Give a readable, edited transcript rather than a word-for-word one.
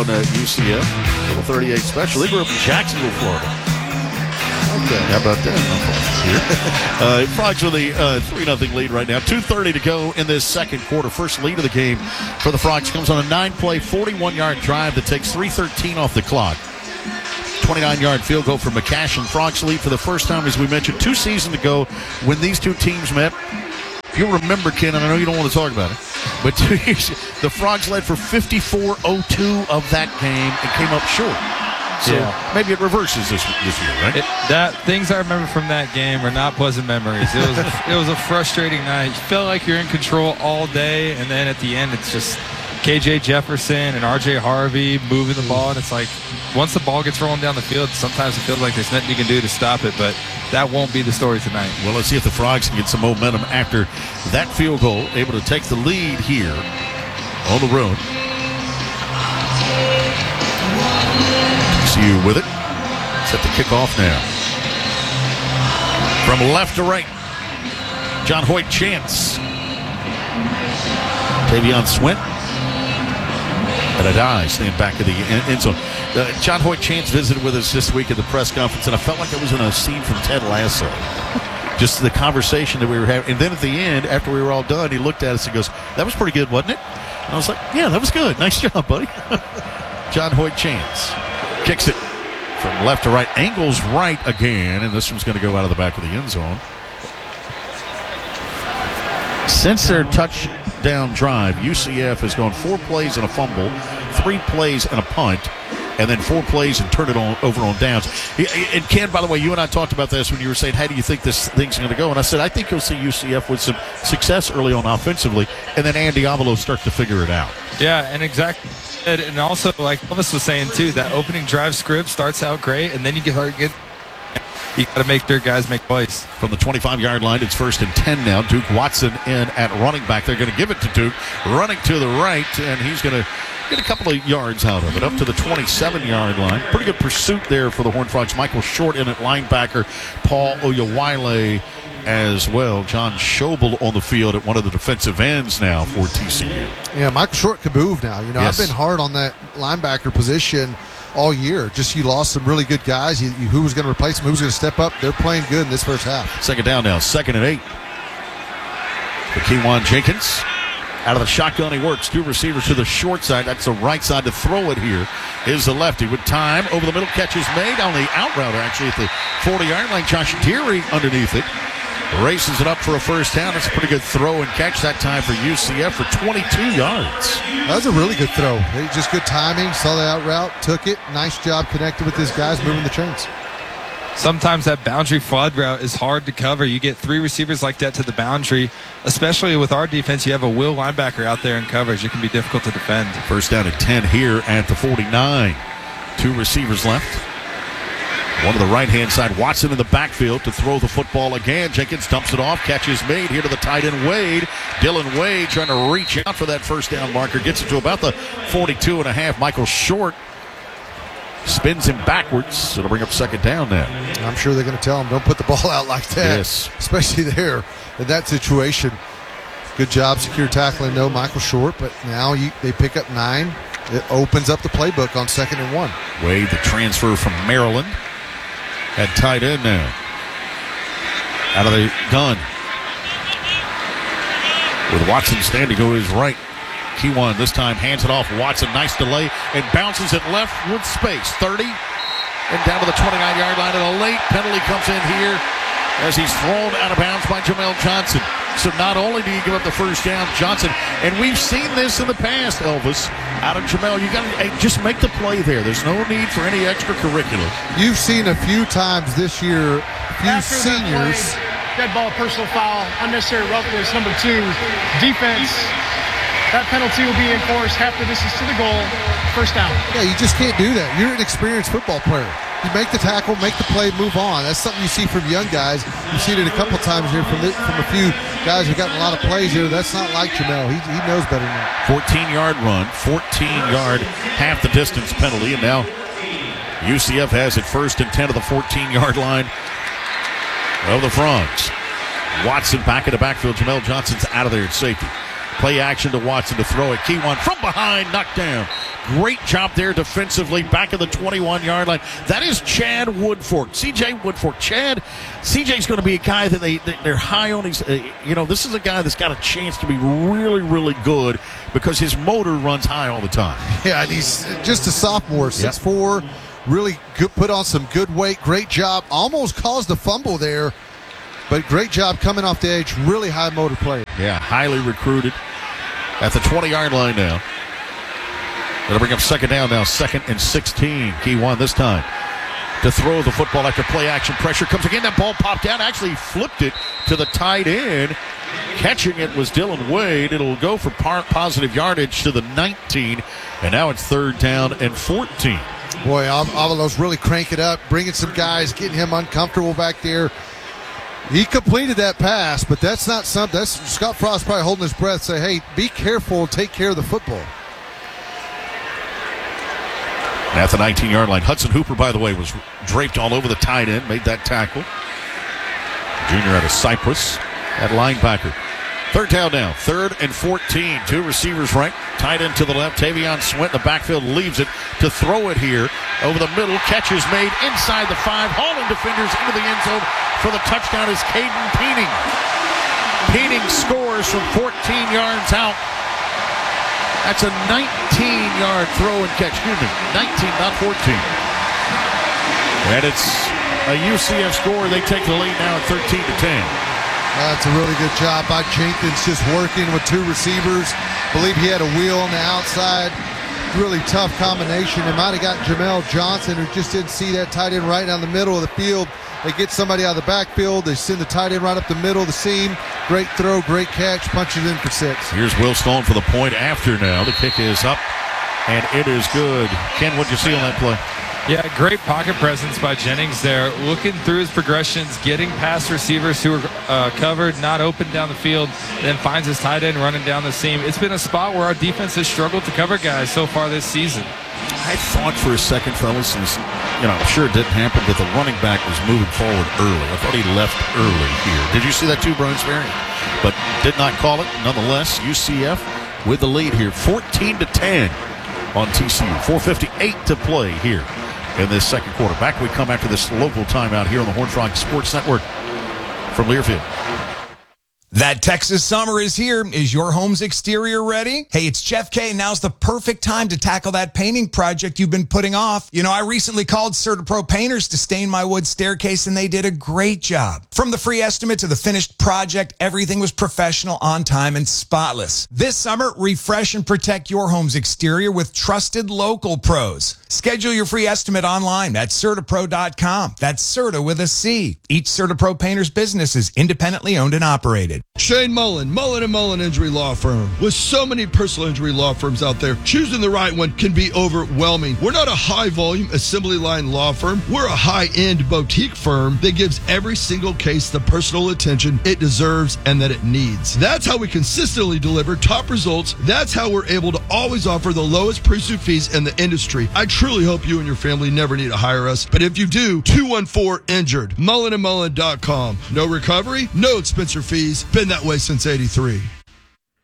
on UCF. Little 38 special. They grew up in Jacksonville, Florida. Okay, how about that? Frogs with a 3-0 lead right now. 2:30 to go in this second quarter. First lead of the game for the Frogs comes on a 9-play, 41-yard drive that takes 3:13 off the clock. 29-yard field goal for McCashin. Frogs lead for the first time, as we mentioned, 2 seasons ago when these two teams met. If you remember, Ken, and I know you don't want to talk about it, but 2 years, the Frogs led for 54-02 of that game and came up short. So maybe it reverses this year, right? Things I remember from that game are not pleasant memories. It was a frustrating night. You felt like you're in control all day, and then at the end, it's just KJ Jefferson and RJ Harvey moving the ball, and it's like once the ball gets rolling down the field, sometimes it feels like there's nothing you can do to stop it, but that won't be the story tonight. Well, let's see if the Frogs can get some momentum after that field goal, able to take the lead here on the road. TCU with it. Set the kickoff now. From left to right, John Hoyt Chance. Tavion Swint. And a die, staying back of the end zone. John Hoyt Chance visited with us this week at the press conference, and I felt like it was in a scene from Ted Lasso. Just the conversation that we were having. And then at the end, after we were all done, he looked at us and goes, "That was pretty good, wasn't it?" And I was like, "Yeah, that was good. Nice job, buddy." John Hoyt Chance kicks it from left to right. Angles right again, and this one's going to go out of the back of the end zone. Since their touchdown drive, UCF has gone 4 plays and a fumble, 3 plays and a punt, and then 4 plays and turn it over on downs. And Ken, by the way, you and I talked about this when you were saying, how do you think this thing's going to go? And I said, I think you'll see UCF with some success early on offensively, and then Andy Avalo start to figure it out. Yeah, and exactly. And also, like Elvis was saying, too, that opening drive script starts out great, and then you got to make sure guys make plays. From the 25-yard line, it's 1st and 10 now. Duke Watson in at running back. They're going to give it to Duke, running to the right, and he's going to get a couple of yards out of it, up to the 27-yard line. Pretty good pursuit there for the Horned Frogs. Michael Short in at linebacker, Paul Oyewale as well. John Schobel on the field at one of the defensive ends now for TCU. Yeah, Michael Short can move now. You know, yes. I've been hard on that linebacker position all year. Just you lost some really good guys. Who was going to replace them? Who was going to step up? They're playing good in this first half. Second down now. 2nd and 8. For Kewan Jenkins. Out of the shotgun, he works. 2 receivers to the short side. That's the right side to throw it here. Is the lefty with time. Over the middle, catch is made on the out route, actually, at the 40-yard line. Josh Deary underneath it. Races it up for a first down. That's a pretty good throw and catch that time for UCF for 22 yards. That was a really good throw. Just good timing. Saw the out route, took it. Nice job connected with his guys moving the chains. Sometimes that boundary flood route is hard to cover. You get 3 receivers like that to the boundary, especially with our defense. You have a will linebacker out there in coverage. It can be difficult to defend. First down at 10 here at the 49. 2 receivers left. One to the right-hand side. Watson in the backfield to throw the football again. Jenkins dumps it off. Catch is made here to the tight end, Wade. Dylan Wade trying to reach out for that first down marker. Gets it to about the 42.5. Michael Short spins him backwards. It'll bring up second down now. I'm sure they're going to tell him, don't put the ball out like that. Yes. Especially there in that situation. Good job secure tackling, no Michael Short, but now they pick up 9. It opens up the playbook on 2nd and 1. Wade, the transfer from Maryland, at tight end now. Out of the gun. With Watson standing to his right. Kewan this time hands it off. Watson, nice delay, and bounces it left with space. 30, and down to the 29-yard line, and a late penalty comes in here as he's thrown out of bounds by Jamel Johnson. So not only do you give up the first down, Johnson, and we've seen this in the past, Elvis, out of Jamel, you got to just make the play there. There's no need for any extracurricular. You've seen a few times this year, After seniors. Dead ball, personal foul, unnecessary roughness, number 2. Defense, that penalty will be enforced half the distance to the goal. First down. Yeah, you just can't do that. You're an experienced football player. You make the tackle, make the play, move on. That's something you see from young guys. You've seen it a couple times here from a few guys who've gotten a lot of plays here. That's not like Jamel. He knows better than that. 14-yard run, 14-yard half the distance penalty, and now UCF has it 1st and 10 to the 14-yard line of the Frogs. Watson back in the backfield. Jamel Johnson's out of there at safety. Play action to Watson to throw it. Keywan from behind, knocked down. Great job there defensively, back of the 21-yard line. That is Chad Woodfork, C.J. Woodfork. C.J.'s going to be a guy that they're high on. He's, this is a guy that's got a chance to be really, really good because his motor runs high all the time. Yeah, and he's just a sophomore, 6'4", really good, put on some good weight. Great job. Almost caused a fumble there, but great job coming off the edge. Really high motor player. Yeah, highly recruited at the 20-yard line now. That'll bring up second down now, 2nd and 16. Keywan this time to throw the football after play action. Pressure comes again. That ball popped out. Actually flipped it to the tight end. Catching it was Dylan Wade. It'll go for positive yardage to the 19. And now it's 3rd down and 14. Boy, Avalos really crank it up, bringing some guys, getting him uncomfortable back there. He completed that pass, but that's not something. That's Scott Frost probably holding his breath, say, hey, be careful, take care of the football. At the 19-yard line, Hudson Hooper, by the way, was draped all over the tight end, made that tackle. Junior out of Cyprus at linebacker. 3rd down now, 3rd and 14. 2 receivers right, tight end to the left. Tavion Swint in the backfield leaves it to throw it here over the middle. Catch is made inside the 5. Hauling defenders into the end zone for the touchdown is Caden Peening. Peening scores from 14 yards out. That's a 19-yard throw and catch. Excuse me, 19, not 14. And it's a UCF score. They take the lead now at 13-10. That's a really good job by Jenkins, just working with 2 receivers. Believe he had a wheel on the outside. Really tough combination. They might have got Jamel Johnson, who just didn't see that tight end right down the middle of the field. They get somebody out of the backfield. They send the tight end right up the middle of the seam. Great throw, great catch, punches in for 6. Here's Will Stone for the point after now. The kick is up, and it is good. Ken, what'd you see on that play? Yeah, great pocket presence by Jennings there. Looking through his progressions, getting past receivers who are covered, not open down the field, then finds his tight end running down the seam. It's been a spot where our defense has struggled to cover guys so far this season. I thought for a second, fellas, and I'm sure it didn't happen, that the running back was moving forward early. I thought he left early here. Did you see that too, Brian Sperry? But did not call it. Nonetheless, UCF with the lead here, 14-10 on TCU. 4:58 to play here in this second quarter. Back we come after this local timeout here on the Horned Frog Sports Network from Learfield. That Texas summer is here. Is your home's exterior ready? Hey, it's Jeff K. Now's the perfect time to tackle that painting project you've been putting off. I recently called CertaPro Painters to stain my wood staircase, and they did a great job. From the free estimate to the finished project, everything was professional, on time, and spotless. This summer, refresh and protect your home's exterior with trusted local pros. Schedule your free estimate online at CertaPro.com. That's Certa with a C. Each CertaPro Painters business is independently owned and operated. Shane Mullen, Mullen & Mullen Injury Law Firm. With so many personal injury law firms out there, choosing the right one can be overwhelming. We're not a high-volume assembly line law firm. We're a high-end boutique firm that gives every single case the personal attention it deserves and that it needs. That's how we consistently deliver top results. That's how we're able to always offer the lowest pre-suit fees in the industry. I truly hope you and your family never need to hire us, but if you do, 214-INJURED. MullenandMullen.com. No recovery, no expense or fees. Been that way since '83.